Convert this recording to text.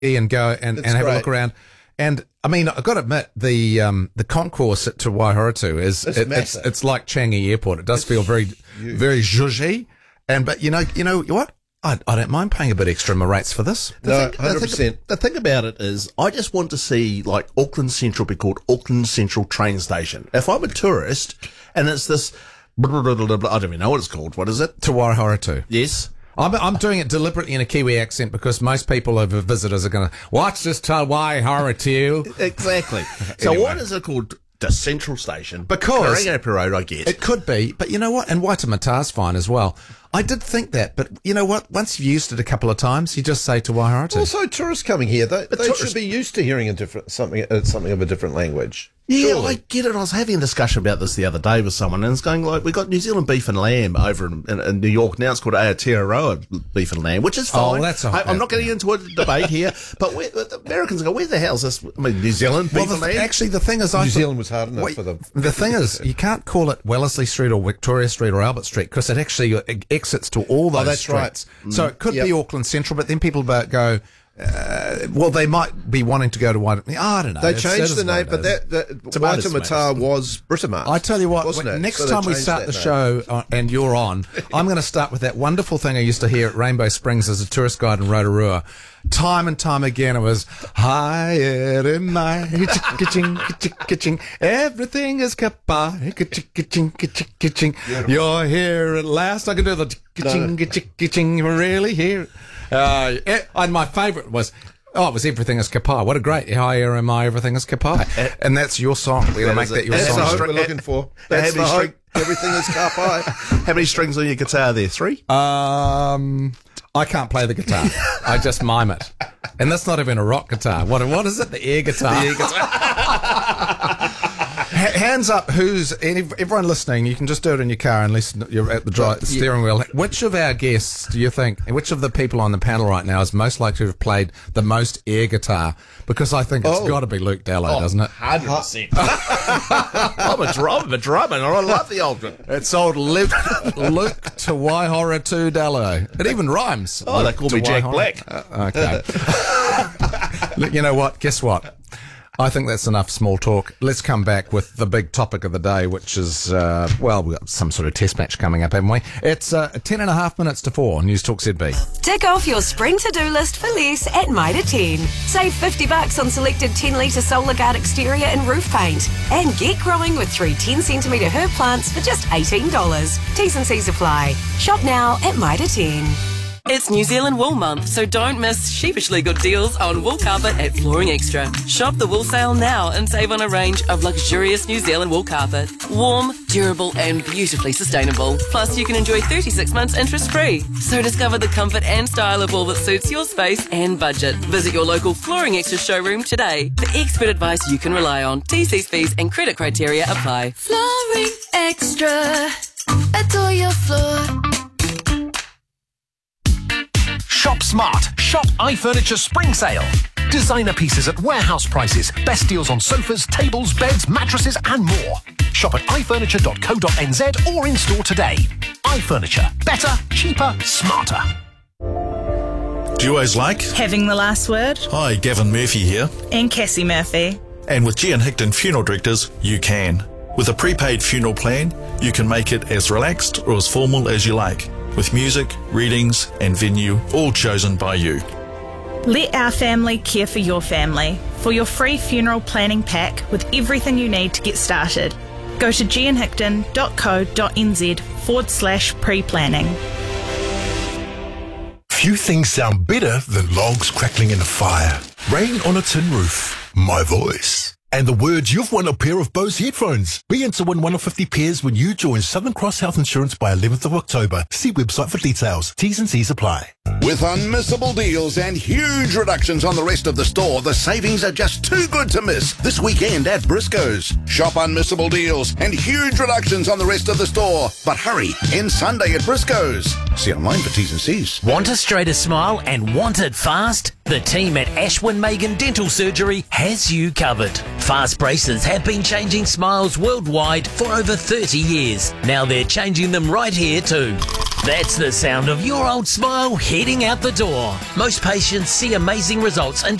and go and have a look around. And I mean, I've got to admit, the concourse at Te Waihoratu it's like Changi Airport. It does feel very, very zhuzhy. But you know what? I don't mind paying a bit extra in my rates for this. 100%. The thing about it is, I just want to see, like, Auckland Central be called Auckland Central Train Station. If I'm a tourist and it's this, I don't even know what it's called. What is it? Te Waihoratu. Yes. I'm doing it deliberately in a Kiwi accent because most people over visitors are going to, what's this Te Waihoratu? Exactly. So Anyway. what is it called? The Central Station. Because Karangapu Road, I guess. It could be, but you know what? And Waitemata's fine as well. I did think that, but you know what? Once you've used it a couple of times, you just say Te Waihoratu. Also, tourists coming here, they should be used to hearing something of a different language. Yeah, Surely. I get it. I was having a discussion about this the other day with someone, and it's going like, we got New Zealand beef and lamb over in New York. Now it's called Aotearoa beef and lamb, which is fine. Oh, that's all right. I'm not getting into a debate here, but the Americans go, where the hell's this? I mean, New Zealand beef and lamb? Actually, the thing is, New Zealand was hard enough for them. The thing is, you can't call it Wellesley Street or Victoria Street or Albert Street because it actually exits to all those that's streets. right. So it could be Auckland Central, but then people go, well, they might be wanting to go to Waitemata. I don't know. They changed the name, but Waitemata was Britomart. I tell you what, wasn't it? next So they time we changed start that the name. show and you're on, I'm going to start with that wonderful thing I used to hear at Rainbow Springs as a tourist guide in Rotorua. Time and time again, it was higher in my ka-ching, everything is kapai, ka-ching. You're here at last. I can do the ka-ching, you're really here. And my favourite was, it was Everything is Kapai. What a great higher am I, Everything is Kapai. And that's your song. We're going to make that your That's the song. hope we're looking for. That's the hope. Everything is Kapai. How many strings on your guitar there? 3? I can't play the guitar. I just mime it. And that's not even a rock guitar. What is it? The air guitar. The air guitar. Hands up, everyone listening, you can just do it in your car and listen, you're at the steering wheel. Which of our guests do you think, which of the people on the panel right now is most likely to have played the most air guitar? Because I think it's got to be Luke Dallow, doesn't it? 100%. I'm a drummer, and I love the old one. It's old Luke Te Waihoratu Dallow. It even rhymes. Oh, they call me Jack Black. Okay. Look, you know what? Guess what? I think that's enough small talk. Let's come back with the big topic of the day, which is, we've got some sort of test match coming up, haven't we? It's 10.5 minutes to 4, News Talk ZB. Tick off your spring to-do list for less at Mitre 10. Save $50 on selected 10-litre Solar Guard exterior and roof paint. And get growing with 3 10-centimetre herb plants for just $18. T's and C's apply. Shop now at Mitre 10. It's New Zealand Wool Month, so don't miss sheepishly good deals on wool carpet at Flooring Extra. Shop the wool sale now and save on a range of luxurious New Zealand wool carpet. Warm, durable and beautifully sustainable. Plus you can enjoy 36 months interest-free. So discover the comfort and style of wool that suits your space and budget. Visit your local Flooring Extra showroom today for expert advice you can rely on. TC's fees and credit criteria apply. Flooring Extra. Adore your floor. Shop smart. Shop iFurniture Spring Sale. Designer pieces at warehouse prices. Best deals on sofas, tables, beds, mattresses and more. Shop at ifurniture.co.nz or in store today. iFurniture. Better, cheaper, smarter. Do you always like? Having the last word. Hi, Gavin Murphy here. And Cassie Murphy. And with Gian Hickton Funeral Directors, you can. With a prepaid funeral plan, you can make it as relaxed or as formal as you like, with music, readings and venue all chosen by you. Let our family care for your family. For your free funeral planning pack with everything you need to get started, go to gianhickton.co.nz/pre-planning. Few things sound better than logs crackling in a fire, rain on a tin roof, my voice, and the words you've won a pair of Bose headphones. Be in to win one of 50 pairs when you join Southern Cross Health Insurance by 11th of October. See website for details. T's and C's apply. With unmissable deals and huge reductions on the rest of the store, the savings are just too good to miss this weekend at Briscoe's. Shop unmissable deals and huge reductions on the rest of the store. But hurry, end Sunday at Briscoe's. See online for T's and C's. Want a straighter smile and want it fast? The team at Ashwin Megan Dental Surgery has you covered. Fast braces have been changing smiles worldwide for over 30 years. Now they're changing them right here too. That's the sound of your old smile heading out the door. Most patients see amazing results in